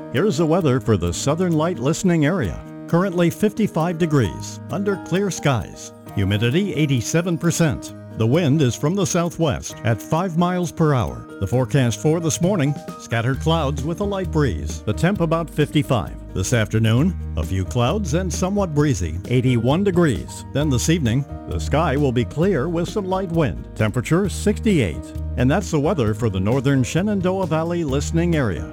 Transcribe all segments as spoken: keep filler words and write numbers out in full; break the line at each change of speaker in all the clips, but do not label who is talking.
Here's the weather for the Southern Light listening area. Currently fifty-five degrees, under clear skies. Humidity eighty-seven percent. The wind is from the southwest at five miles per hour. The forecast for this morning, scattered clouds with a light breeze. The temp about fifty-five. This afternoon, a few clouds and somewhat breezy, eighty-one degrees. Then this evening, the sky will be clear with some light wind. Temperature sixty-eight. And that's the weather for the northern Shenandoah Valley listening area.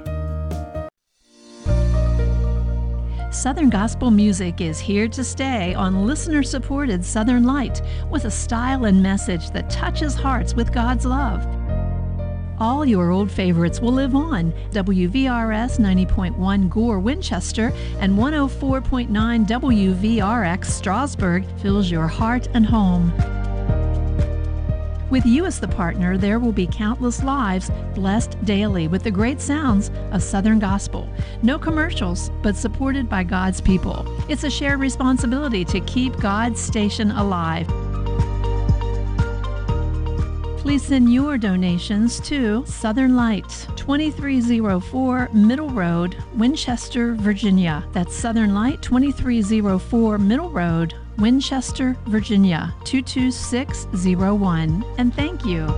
Southern gospel music is here to stay on listener-supported Southern Light with a style and message that touches hearts with God's love. All your old favorites will live on. W V R S ninety point one Gore, Winchester, and one oh four point nine W V R X Strasburg fills your heart and home. With you as the partner, there will be countless lives blessed daily with the great sounds of Southern gospel. No commercials, but supported by God's people. It's a shared responsibility to keep God's station alive. Please send your donations to Southern Light, twenty-three oh four Middle Road, Winchester, Virginia. That's Southern Light, twenty-three oh four Middle Road, Winchester, Virginia, two two six oh one. And thank you.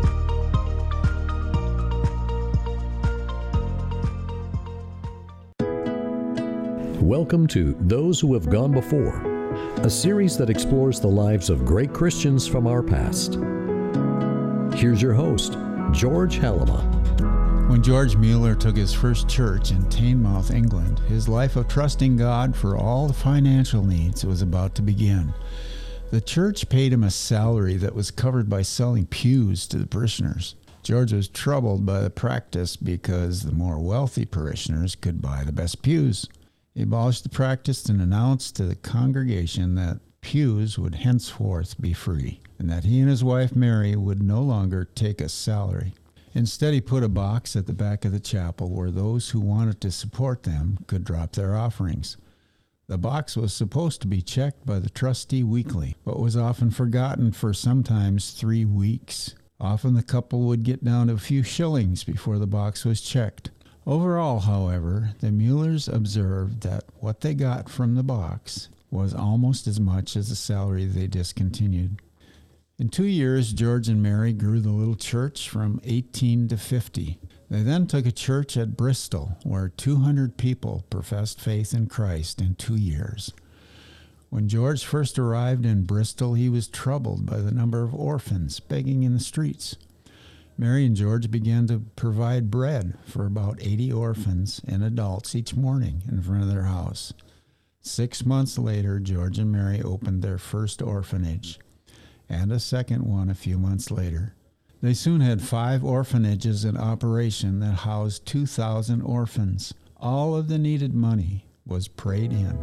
Welcome to Those Who Have Gone Before, a series that explores the lives of great Christians from our past. Here's your host, George Halima.
When George Mueller took his first church in Teignmouth, England, his life of trusting God for all the financial needs was about to begin. The church paid him a salary that was covered by selling pews to the parishioners. George was troubled by the practice because the more wealthy parishioners could buy the best pews. He abolished the practice and announced to the congregation that pews would henceforth be free, and that he and his wife Mary would no longer take a salary. Instead, he put a box at the back of the chapel where those who wanted to support them could drop their offerings. The box was supposed to be checked by the trustee weekly, but was often forgotten for sometimes three weeks. Often the couple would get down to a few shillings before the box was checked. Overall, however, the Muellers observed that what they got from the box was almost as much as the salary they discontinued. In two years, George and Mary grew the little church from eighteen to fifty. They then took a church at Bristol, where two hundred people professed faith in Christ in two years. When George first arrived in Bristol, he was troubled by the number of orphans begging in the streets. Mary and George began to provide bread for about eighty orphans and adults each morning in front of their house. Six months later, George and Mary opened their first orphanage, and a second one a few months later. They soon had five orphanages in operation that housed two thousand orphans. All of the needed money was prayed in.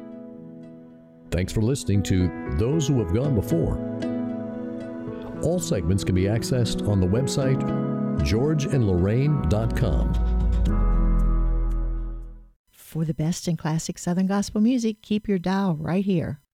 Thanks for listening to Those Who Have Gone Before. All segments can be accessed on the website george and lorraine dot com.
For the best in classic Southern gospel music, keep your dial right here.